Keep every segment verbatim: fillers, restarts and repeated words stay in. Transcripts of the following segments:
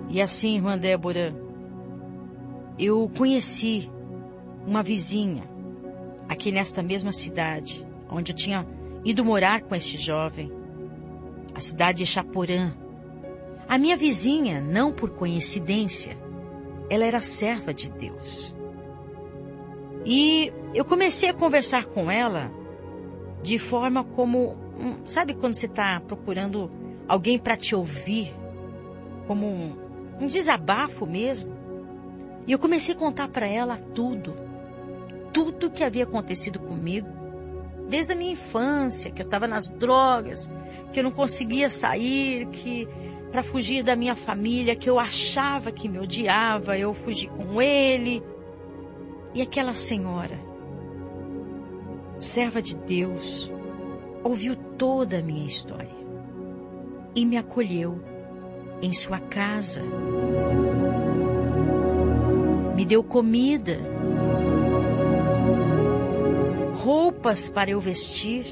E assim, irmã Débora, eu conheci uma vizinha aqui nesta mesma cidade, onde eu tinha ido morar com este jovem, a cidade de Chaporã. A minha vizinha, não por coincidência, ela era serva de Deus. E eu comecei a conversar com ela de forma como, sabe quando você está procurando alguém para te ouvir, como um, um desabafo mesmo? E eu comecei a contar para ela tudo, tudo que havia acontecido comigo, desde a minha infância, que eu estava nas drogas, que eu não conseguia sair, que para fugir da minha família, que eu achava que me odiava, eu fugi com ele. E aquela senhora, serva de Deus, ouviu toda a minha história e me acolheu em sua casa. Me deu comida, roupas para eu vestir.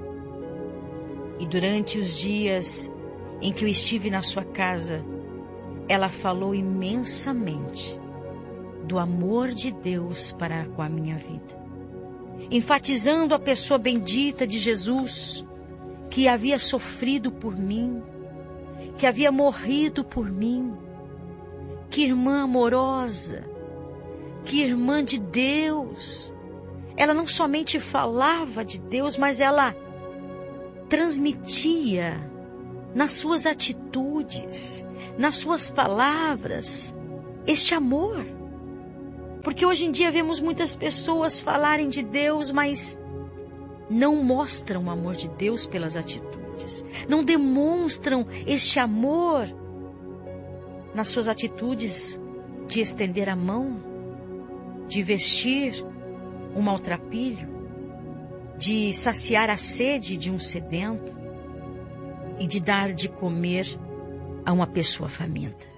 E durante os dias em que eu estive na sua casa, ela falou imensamente do amor de Deus para com a minha vida, enfatizando a pessoa bendita de Jesus, que havia sofrido por mim, que havia morrido por mim. Que irmã amorosa, que irmã de Deus. Ela não somente falava de Deus, mas ela transmitia nas suas atitudes, nas suas palavras, este amor. Porque hoje em dia vemos muitas pessoas falarem de Deus, mas não mostram o amor de Deus pelas atitudes. Não demonstram este amor nas suas atitudes de estender a mão, de vestir um maltrapilho, de saciar a sede de um sedento e de dar de comer a uma pessoa faminta.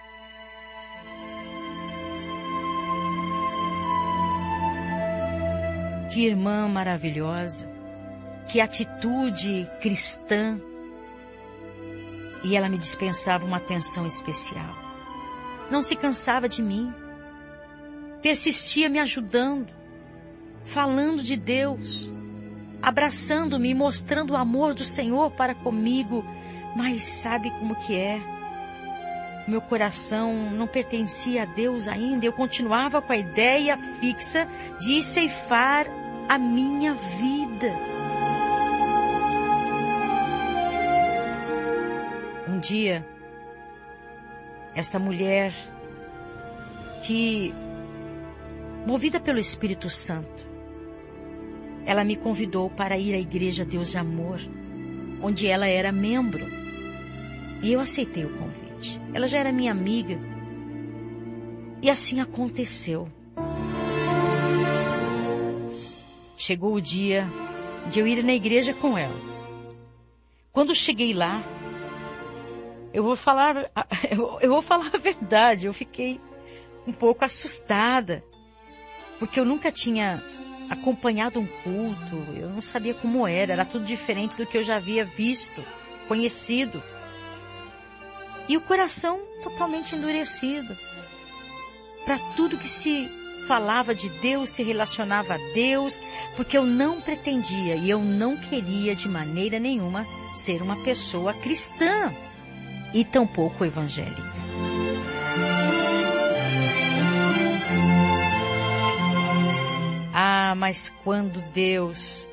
Que irmã maravilhosa, que atitude cristã. E ela me dispensava uma atenção especial. Não se cansava de mim. Persistia me ajudando, falando de Deus, abraçando-me e mostrando o amor do Senhor para comigo. Mas sabe como que é? Meu coração não pertencia a Deus ainda. Eu continuava com a ideia fixa de ceifar a minha vida. Um dia, esta mulher que, movida pelo Espírito Santo, ela me convidou para ir à Igreja Deus de Amor, onde ela era membro. E eu aceitei o convite. Ela já era minha amiga. E assim aconteceu. Chegou o dia de eu ir na igreja com ela. Quando cheguei lá, eu vou falar, eu vou falar a verdade, eu fiquei um pouco assustada, porque eu nunca tinha acompanhado um culto, eu não sabia como era, era tudo diferente do que eu já havia visto, conhecido. E o coração totalmente endurecido para tudo que se falava de Deus, se relacionava a Deus, porque eu não pretendia e eu não queria de maneira nenhuma ser uma pessoa cristã e tampouco evangélica. Ah, mas quando Deus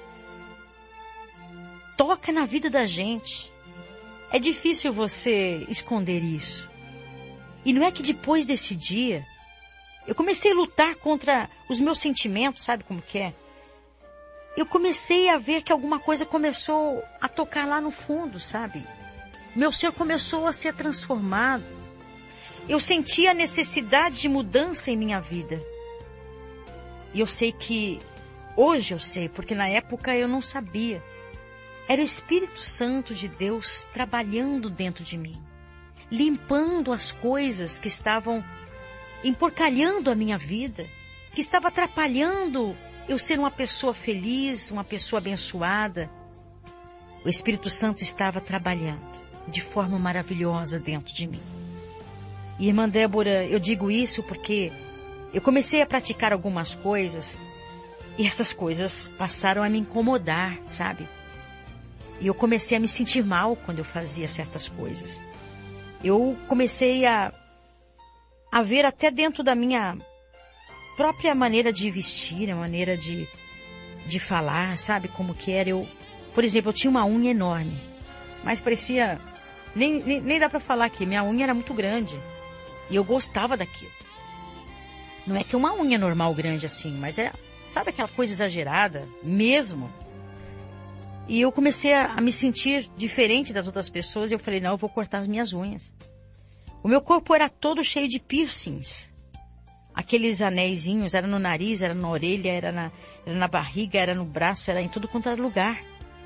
toca na vida da gente, é difícil você esconder isso. E não é que depois desse dia, eu comecei a lutar contra os meus sentimentos, sabe como que é? Eu comecei a ver que alguma coisa começou a tocar lá no fundo, sabe? Meu ser começou a ser transformado. Eu senti a necessidade de mudança em minha vida. E eu sei que, hoje eu sei, porque na época eu não sabia. Era o Espírito Santo de Deus trabalhando dentro de mim, limpando as coisas que estavam emporcalhando a minha vida, que estava atrapalhando eu ser uma pessoa feliz, uma pessoa abençoada. O Espírito Santo estava trabalhando de forma maravilhosa dentro de mim. E, irmã Débora, eu digo isso porque eu comecei a praticar algumas coisas e essas coisas passaram a me incomodar, sabe? E eu comecei a me sentir mal quando eu fazia certas coisas. Eu comecei a, a ver até dentro da minha própria maneira de vestir, a maneira de, de falar, sabe? Como que era. Eu, por exemplo, eu tinha uma unha enorme, mas parecia... Nem, nem, nem dá pra falar aqui, minha unha era muito grande. E eu gostava daquilo. Não é que uma unha normal grande assim, mas é, sabe aquela coisa exagerada mesmo? E eu comecei a, a me sentir diferente das outras pessoas e eu falei, não, eu vou cortar as minhas unhas. O meu corpo era todo cheio de piercings. Aqueles anéisinhos, era no nariz, era na orelha, era na, era na barriga, era no braço, era em tudo quanto era lugar.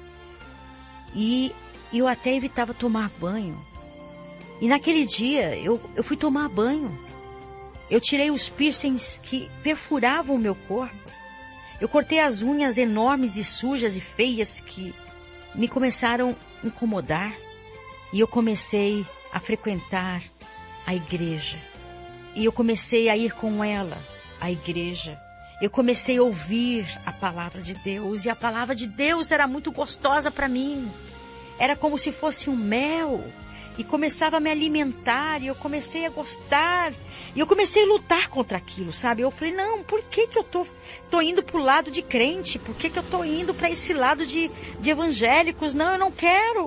E eu até evitava tomar banho. E naquele dia, eu, eu fui tomar banho. Eu tirei os piercings que perfuravam o meu corpo. Eu cortei as unhas enormes e sujas e feias que me começaram a incomodar. E eu comecei a frequentar a igreja. E eu comecei a ir com ela à igreja. Eu comecei a ouvir a palavra de Deus. E a palavra de Deus era muito gostosa para mim. Era como se fosse um mel. E começava a me alimentar, e eu comecei a gostar, e eu comecei a lutar contra aquilo, sabe? Eu falei, não, por que que eu tô, tô indo pro lado de crente? Por que que eu tô indo para esse lado de, de evangélicos? Não, eu não quero.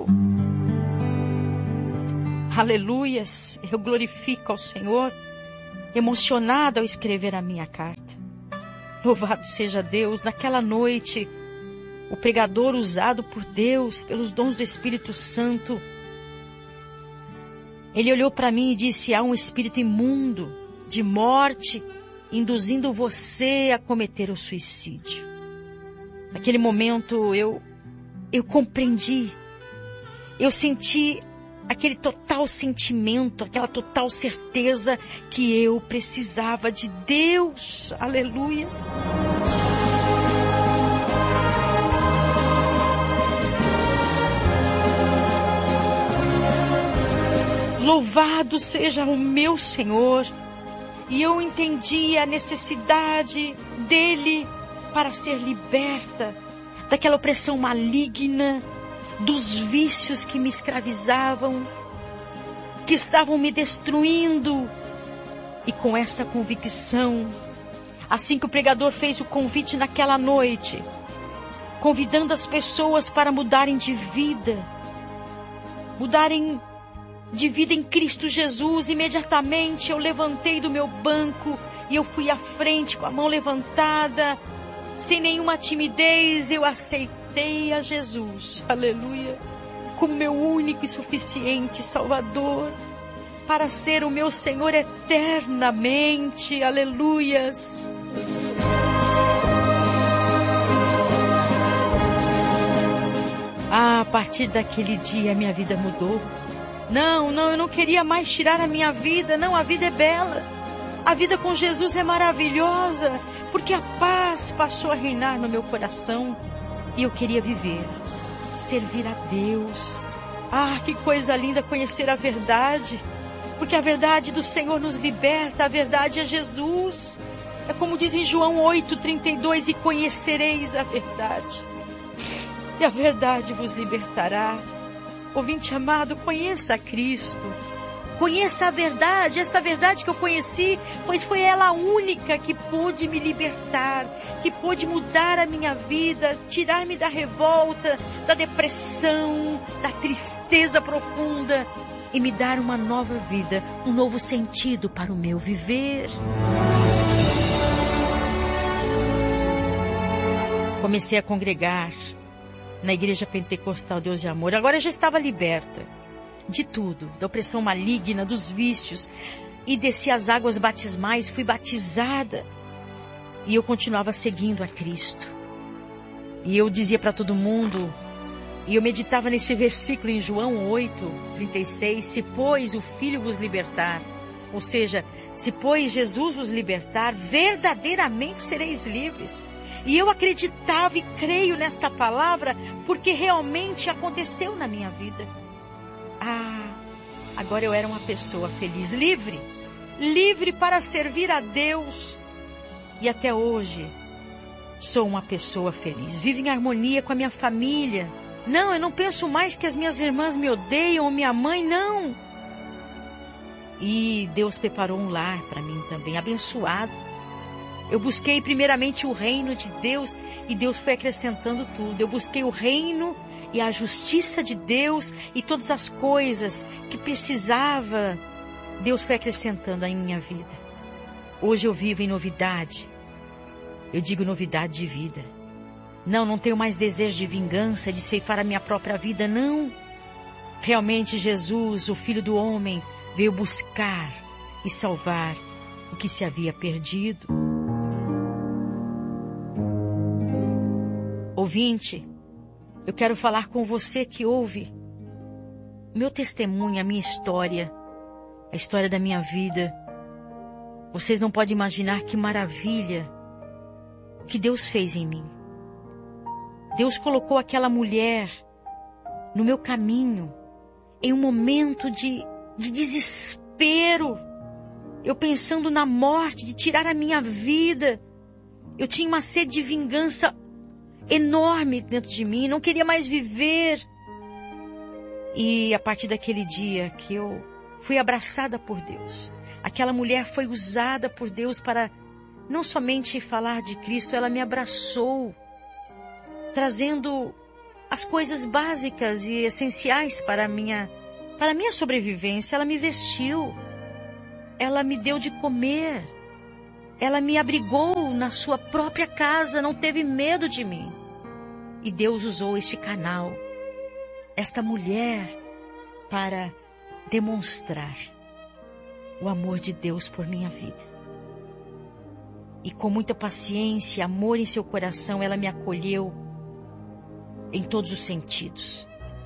Aleluias, eu glorifico ao Senhor, emocionada ao escrever a minha carta. Louvado seja Deus, naquela noite, o pregador usado por Deus, pelos dons do Espírito Santo, ele olhou para mim e disse, há um espírito imundo de morte induzindo você a cometer o suicídio. Naquele momento eu, eu compreendi, eu senti aquele total sentimento, aquela total certeza que eu precisava de Deus. Aleluias. Louvado seja o meu Senhor. E eu entendi a necessidade dele para ser liberta daquela opressão maligna, dos vícios que me escravizavam, que estavam me destruindo. E com essa convicção, assim que o pregador fez o convite naquela noite, convidando as pessoas para mudarem de vida, mudarem de vida em Cristo Jesus, imediatamente eu levantei do meu banco e eu fui à frente com a mão levantada, sem nenhuma timidez, eu aceitei a Jesus, aleluia, como meu único e suficiente Salvador, para ser o meu Senhor eternamente, aleluias. Ah, a partir daquele dia minha vida mudou. Não, não, eu não queria mais tirar a minha vida. Não, a vida é bela. A vida com Jesus é maravilhosa, porque a paz passou a reinar no meu coração. E eu queria viver, servir a Deus. Ah, que coisa linda conhecer a verdade. Porque a verdade do Senhor nos liberta, a verdade é Jesus. É como diz em João oito, trinta e dois, e conhecereis a verdade. E a verdade vos libertará. Ouvinte amado, conheça a Cristo, conheça a verdade, esta verdade que eu conheci, pois foi ela a única que pôde me libertar, que pôde mudar a minha vida, tirar-me da revolta, da depressão, da tristeza profunda e me dar uma nova vida, um novo sentido para o meu viver. Comecei a congregar na Igreja Pentecostal Deus de Amor. Agora eu já estava liberta de tudo, da opressão maligna, dos vícios. E desci as águas batismais, fui batizada. E eu continuava seguindo a Cristo. E eu dizia para todo mundo, e eu meditava nesse versículo em João oito, trinta e seis, se pois o Filho vos libertar, ou seja, se pois Jesus vos libertar, verdadeiramente sereis livres. E eu acreditava e creio nesta palavra, porque realmente aconteceu na minha vida. Ah, agora eu era uma pessoa feliz, livre. livre para servir a Deus. E até hoje, sou uma pessoa feliz. Vivo em harmonia com a minha família. Não, eu não penso mais que as minhas irmãs me odeiam ou minha mãe, não. E Deus preparou um lar para mim também, abençoado. Eu busquei primeiramente o reino de Deus e Deus foi acrescentando tudo. Eu busquei o reino e a justiça de Deus e todas as coisas que precisava, Deus foi acrescentando em minha vida. Hoje eu vivo em novidade. Eu digo novidade de vida. Não, não tenho mais desejo de vingança, de ceifar a minha própria vida, não. Realmente Jesus, o Filho do Homem, veio buscar e salvar o que se havia perdido. Ouvinte, eu quero falar com você que ouve meu testemunho, a minha história, a história da minha vida. Vocês não podem imaginar que maravilha que Deus fez em mim. Deus colocou aquela mulher no meu caminho em um momento de, de desespero. Eu pensando na morte, de tirar a minha vida. Eu tinha uma sede de vingança enorme dentro de mim, não queria mais viver. E a partir daquele dia que eu fui abraçada por Deus, aquela mulher foi usada por Deus para não somente falar de Cristo, ela me abraçou, trazendo as coisas básicas e essenciais para a minha, para a minha sobrevivência. Ela me vestiu, ela me deu de comer, ela me abrigou na sua própria casa, não teve medo de mim. E Deus usou este canal, esta mulher, para demonstrar o amor de Deus por minha vida. E com muita paciência, amor em seu coração, ela me acolheu em todos os sentidos.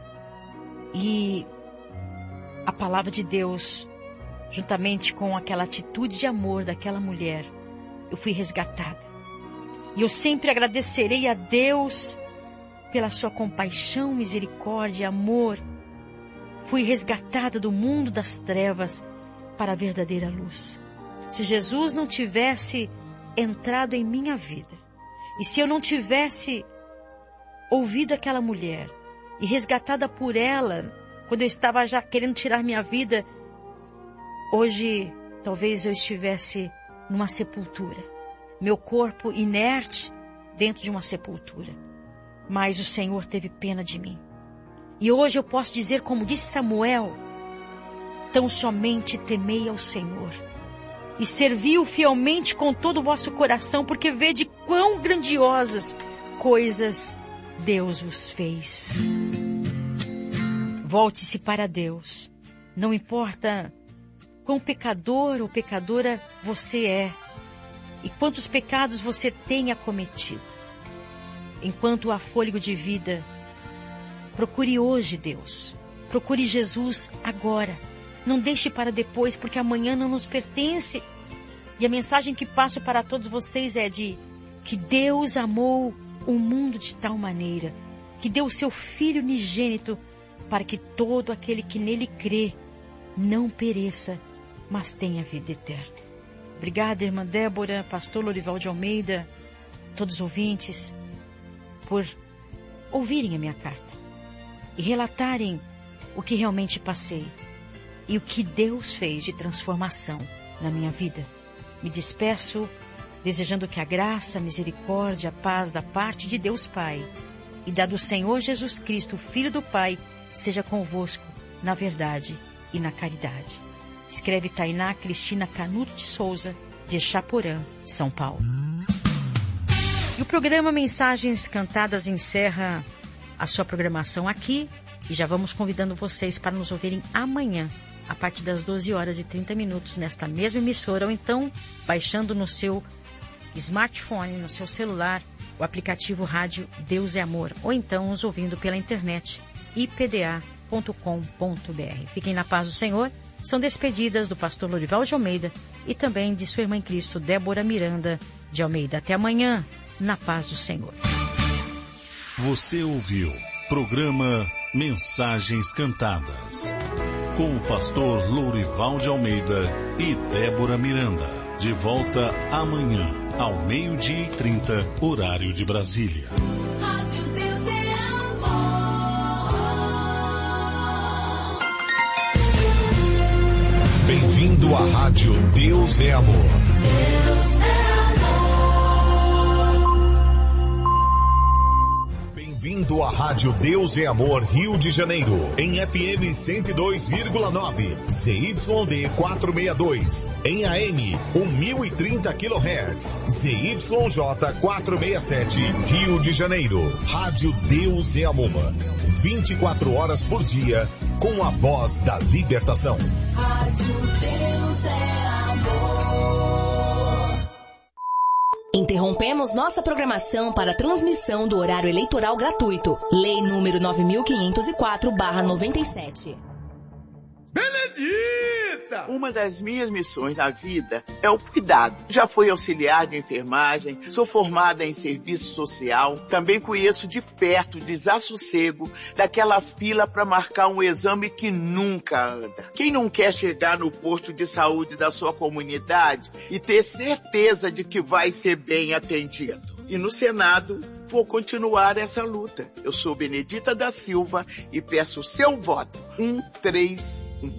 E a palavra de Deus, juntamente com aquela atitude de amor daquela mulher, eu fui resgatada. E eu sempre agradecerei a Deus pela sua compaixão, misericórdia e amor. Fui resgatada do mundo das trevas para a verdadeira luz. Se Jesus não tivesse entrado em minha vida, e se eu não tivesse ouvido aquela mulher e resgatada por ela, quando eu estava já querendo tirar minha vida, hoje talvez eu estivesse numa sepultura, meu corpo inerte dentro de uma sepultura. Mas o Senhor teve pena de mim. E hoje eu posso dizer, como disse Samuel, tão somente temei ao Senhor e servi-o fielmente com todo o vosso coração, porque vede quão grandiosas coisas Deus vos fez. Volte-se para Deus. Não importa quão pecador ou pecadora você é e quantos pecados você tenha cometido. Enquanto há fôlego de vida, procure hoje Deus. Procure Jesus agora. Não deixe para depois, porque amanhã não nos pertence. E a mensagem que passo para todos vocês é de que Deus amou o mundo de tal maneira que deu o seu Filho unigênito para que todo aquele que nele crê não pereça, mas tenha vida eterna. Obrigada, irmã Débora, pastor Lorival de Almeida, todos os ouvintes, por ouvirem a minha carta e relatarem o que realmente passei e o que Deus fez de transformação na minha vida. Me despeço desejando que a graça, a misericórdia, a paz da parte de Deus Pai e da do Senhor Jesus Cristo, Filho do Pai, seja convosco na verdade e na caridade. Escreve Tainá Cristina Canuto de Souza, de Chaporã, São Paulo. E o programa Mensagens Cantadas encerra a sua programação aqui e já vamos convidando vocês para nos ouvirem amanhã, a partir das doze horas e trinta minutos, nesta mesma emissora, ou então baixando no seu smartphone, no seu celular, o aplicativo rádio Deus é Amor, ou então nos ouvindo pela internet i p d a ponto com ponto b r. Fiquem na paz do Senhor. São despedidas do pastor Lorival de Almeida e também de sua irmã em Cristo, Débora Miranda de Almeida. Até amanhã, na paz do Senhor. Você ouviu programa Mensagens Cantadas. com o pastor Lourival de Almeida e Débora Miranda. De volta amanhã, ao meio-dia e trinta, horário de Brasília. Rádio Deus é amor. Bem-vindo à Rádio Deus é Amor. Deus é Bem-vindo à Rádio Deus é Amor Rio de Janeiro, em F M cento e dois vírgula nove, Z Y D quatrocentos e sessenta e dois, em A M mil e trinta quilohertz, Z Y J quatrocentos e sessenta e sete, Rio de Janeiro. Rádio Deus é Amor, vinte e quatro horas por dia, com a voz da libertação. Rádio Deus é amor. Interrompemos nossa programação para a transmissão do horário eleitoral gratuito. Lei número nove mil quinhentos e quatro barra noventa e sete. Benedita! Uma das minhas missões na vida é o cuidado. Já fui auxiliar de enfermagem, sou formada em serviço social, também conheço de perto o desassossego daquela fila para marcar um exame que nunca anda. Quem não quer chegar no posto de saúde da sua comunidade e ter certeza de que vai ser bem atendido? E no Senado, vou continuar essa luta. Eu sou Benedita da Silva e peço o seu voto. Um, três, um.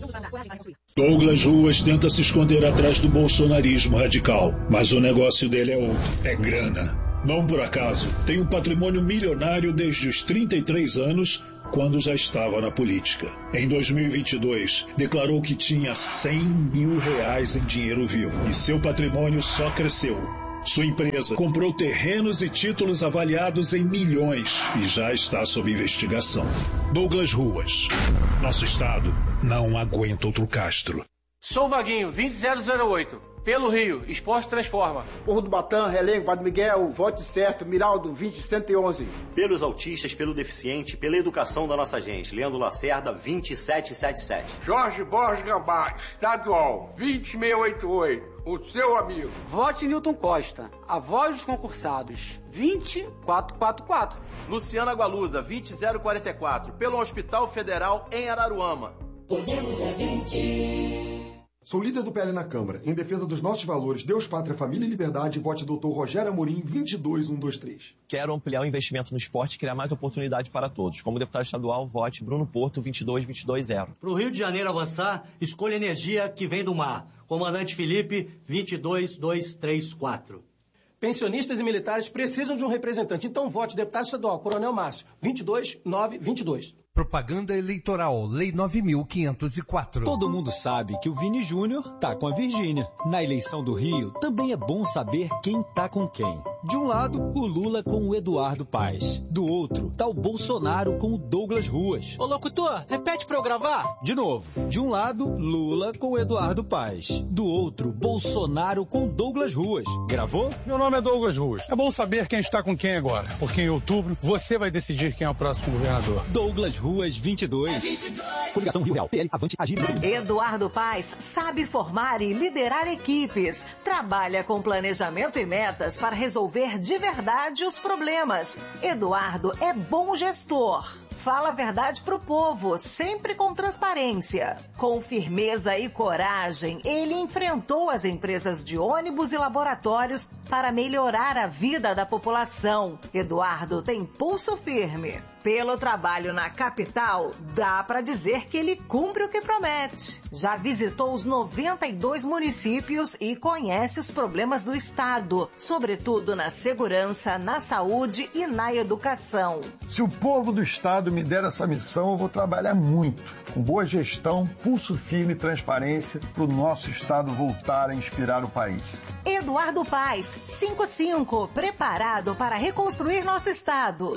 Douglas Ruas tenta se esconder atrás do bolsonarismo radical, mas o negócio dele é outro, é grana. Não por acaso, tem um patrimônio milionário desde os trinta e três anos, quando já estava na política. Em dois mil e vinte e dois, declarou que tinha cem mil reais em dinheiro vivo, e seu patrimônio só cresceu. Sua empresa comprou terrenos e títulos avaliados em milhões e já está sob investigação. Douglas Ruas. Nosso estado não aguenta outro Castro. Sou Vaguinho, vinte zero zero oito. Pelo Rio, Esporte Transforma. Porro do Batã, Relengo, Padre Miguel, vote certo, Miraldo, vinte cento e onze. Pelos autistas, pelo deficiente, pela educação da nossa gente. Leandro Lacerda, vinte sete setenta e sete. Jorge Borges Gambá, estadual, vinte seiscentos e oitenta e oito. O seu amigo. Vote Newton Costa, a voz dos concursados, vinte quatrocentos e quarenta e quatro. Luciana Gualusa, vinte zero quarenta e quatro. Pelo Hospital Federal em Araruama. Podemos é vinte. Sou líder do P L na Câmara. Em defesa dos nossos valores, Deus, Pátria, Família e Liberdade, vote doutor Rogério Amorim, vinte e dois mil cento e vinte e três. Quero ampliar o investimento no esporte e criar mais oportunidade para todos. Como deputado estadual, vote Bruno Porto, vinte e dois mil duzentos e vinte. Para o Rio de Janeiro avançar, escolha energia que vem do mar. Comandante Felipe, vinte e dois mil duzentos e trinta e quatro. Pensionistas e militares precisam de um representante. Então vote deputado estadual, Coronel Márcio, vinte e dois mil novecentos e vinte e dois. Propaganda eleitoral, Lei nove mil quinhentos e quatro. Todo mundo sabe que o Vini Júnior tá com a Virgínia. Na eleição do Rio, também é bom saber quem tá com quem. De um lado, o Lula com o Eduardo Paes. Do outro, tá o Bolsonaro com o Douglas Ruas. Ô locutor, repete pra eu gravar. De novo. De um lado, Lula com o Eduardo Paes. Do outro, Bolsonaro com o Douglas Ruas. Gravou? Meu nome é Douglas Ruas. É bom saber quem está com quem agora, porque em outubro você vai decidir quem é o próximo governador. Douglas Ruas vinte e dois. Coligação Rio Real. P L, Avante, Agir. Eduardo Paes sabe formar e liderar equipes. Trabalha com planejamento e metas para resolver de verdade os problemas. Eduardo é bom gestor. Fala a verdade pro povo, sempre com transparência. Com firmeza e coragem, ele enfrentou as empresas de ônibus e laboratórios para melhorar a vida da população. Eduardo tem pulso firme. Pelo trabalho na capital, dá para dizer que ele cumpre o que promete. Já visitou os noventa e dois municípios e conhece os problemas do estado, sobretudo na segurança, na saúde e na educação. Se o povo do estado me der essa missão, eu vou trabalhar muito, com boa gestão, pulso firme e transparência, para o nosso estado voltar a inspirar o país. Eduardo Paes, cinquenta e cinco, preparado para reconstruir nosso estado.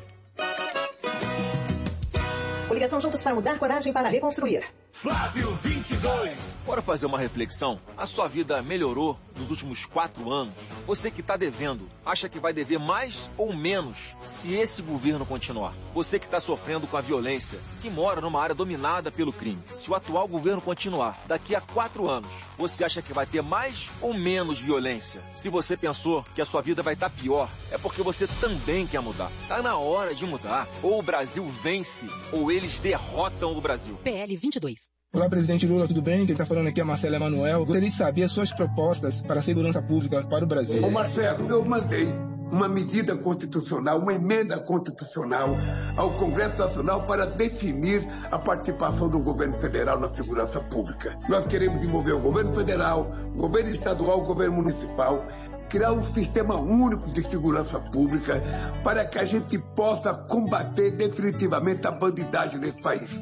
Coligação Juntos para Mudar, coragem para reconstruir. Flávio vinte e dois. Bora fazer uma reflexão? A sua vida melhorou nos últimos quatro anos? Você que está devendo, acha que vai dever mais ou menos se esse governo continuar? Você que está sofrendo com a violência, que mora numa área dominada pelo crime, se o atual governo continuar, daqui a quatro anos, você acha que vai ter mais ou menos violência? Se você pensou que a sua vida vai estar pior, é porque você também quer mudar. Tá na hora de mudar. Ou o Brasil vence, ou eles derrotam o Brasil. P L vinte e dois. Olá, presidente Lula, tudo bem? Quem está falando aqui é Marcelo Emanuel. Gostaria de saber as suas propostas para a segurança pública para o Brasil. Ô Marcelo, eu mandei uma medida constitucional, uma emenda constitucional ao Congresso Nacional para definir a participação do governo federal na segurança pública. Nós queremos envolver o governo federal, o governo estadual, o governo municipal, criar um sistema único de segurança pública para que a gente possa combater definitivamente a bandidagem nesse país.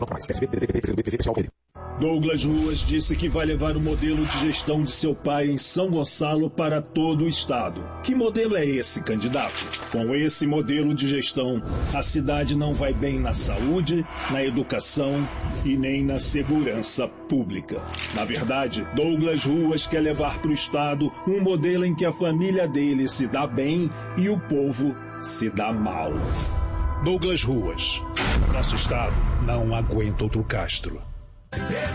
Douglas Ruas disse que vai levar o modelo de gestão de seu pai em São Gonçalo para todo o estado. Que modelo é esse, candidato? Com esse modelo de gestão, a cidade não vai bem na saúde, na educação e nem na segurança pública. Na verdade, Douglas Ruas quer levar para o estado um modelo em que a família dele se dá bem e o povo se dá mal. Douglas Ruas. Nosso estado não aguenta outro Castro.